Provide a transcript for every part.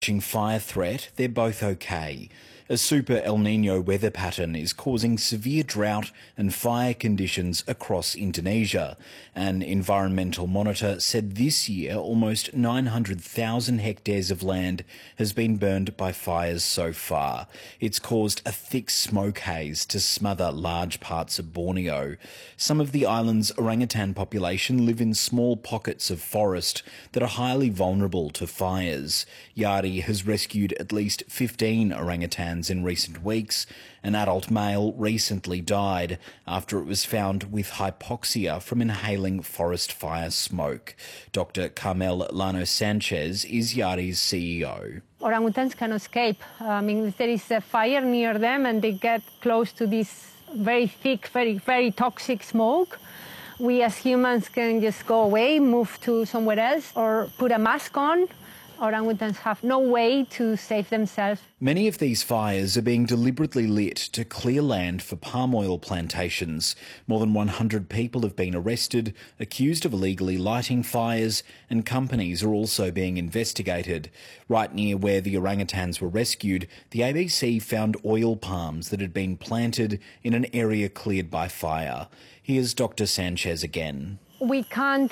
overarching fire threat, they're both okay. A super El Niño weather pattern is causing severe drought and fire conditions across Indonesia. An environmental monitor said this year almost 900,000 hectares of land has been burned by fires so far. It's caused a thick smoke haze to smother large parts of Borneo. Some of the island's orangutan population live in small pockets of forest that are highly vulnerable to fires. Yari has rescued at least 15 orangutans in recent weeks. An adult male recently died after it was found with hypoxia from inhaling forest fire smoke. Dr. Carmel Llano Sanchez is Yari's CEO. Orangutans can escape. If there is a fire near them and they get close to this very thick, very toxic smoke, we as humans can just go away, move to somewhere else, or put a mask on. Orangutans have no way to save themselves. Many of these fires are being deliberately lit to clear land for palm oil plantations. More than 100 people have been arrested, accused of illegally lighting fires, and companies are also being investigated. Right near where the orangutans were rescued, the ABC found oil palms that had been planted in an area cleared by fire. Here's Dr. Sanchez again. We can't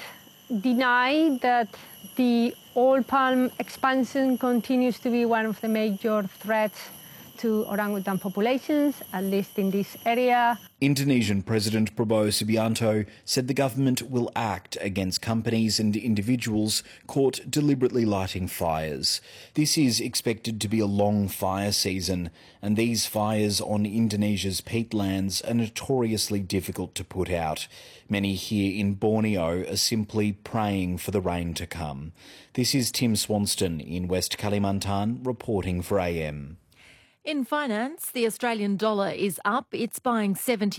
deny that the oil palm expansion continues to be one of the major threats to orangutan populations, at least in this area. Indonesian President Prabowo Subianto said the government will act against companies and individuals caught deliberately lighting fires. This is expected to be a long fire season, and these fires on Indonesia's peatlands are notoriously difficult to put out. Many here in Borneo are simply praying for the rain to come. This is Tim Swanston in West Kalimantan reporting for AM. In finance, the Australian dollar is up. It's buying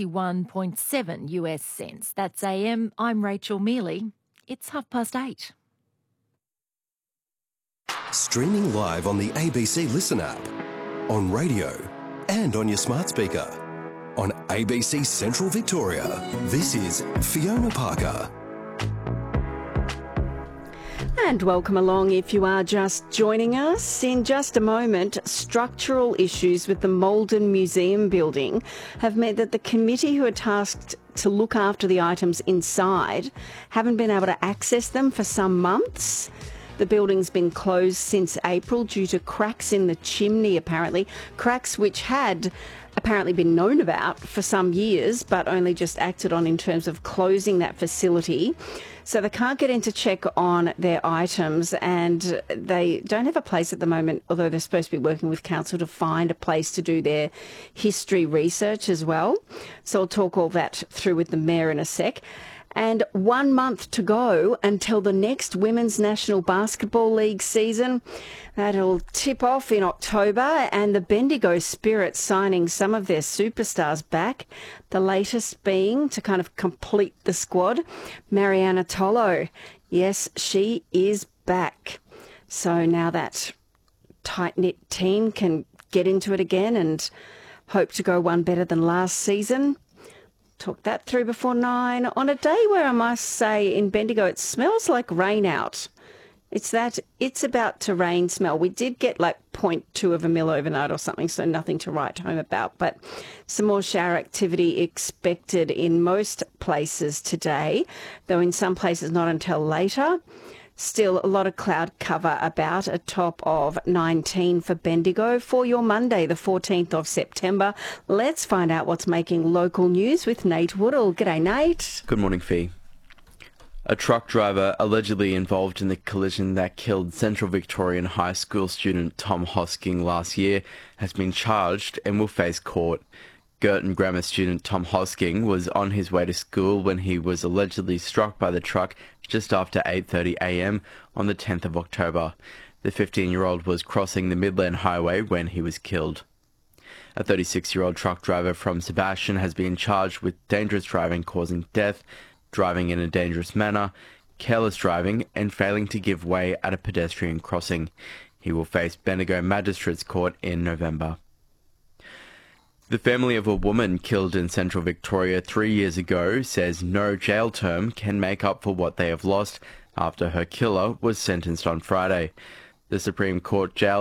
71.7 US cents. That's AM. I'm Rachel Mealy. It's 8:30. Streaming live on the ABC Listen app, on radio and on your smart speaker. On ABC Central Victoria, this is Fiona Parker. And welcome along if you are just joining us. In just a moment, structural issues with the Maldon Museum building have meant that the committee who are tasked to look after the items inside haven't been able to access them for some months. The building's been closed since April due to cracks in the chimney, apparently. Cracks which had apparently been known about for some years, but only just acted on in terms of closing that facility. So they can't get in to check on their items, and they don't have a place at the moment, although they're supposed to be working with council to find a place to do their history research as well. So I'll talk all that through with the Mayor in a sec. And 1 month to go until the next Women's National Basketball League season. That'll tip off in October, and the Bendigo Spirit signing some of their superstars back. The latest being, to kind of complete the squad, Mariana Tolo. Yes, she is back. So now that tight-knit team can get into it again and hope to go one better than last season. Talk that through before 9 on a day where I must say in Bendigo it smells like rain out. It's about to rain smell. We did get like 0.2 of a mil overnight or something, so nothing to write home about. But some more shower activity expected in most places today, though in some places not until later. Still a lot of cloud cover about, a top of 19 for Bendigo for your Monday, the 14th of September. Let's find out what's making local news with Nate Woodall. G'day, Nate. Good morning, Fee. A truck driver allegedly involved in the collision that killed Central Victorian High School student Tom Hosking last year has been charged and will face court. Girton Grammar student Tom Hosking was on his way to school when he was allegedly struck by the truck just after 8:30 a.m. on the 10th of October. The 15-year-old was crossing the Midland Highway when he was killed. A 36-year-old truck driver from Sebastian has been charged with dangerous driving causing death, driving in a dangerous manner, careless driving and failing to give way at a pedestrian crossing. He will face Bendigo Magistrates Court in November. The family of a woman killed in Central Victoria 3 years ago says no jail term can make up for what they have lost after her killer was sentenced on Friday. The Supreme Court jailed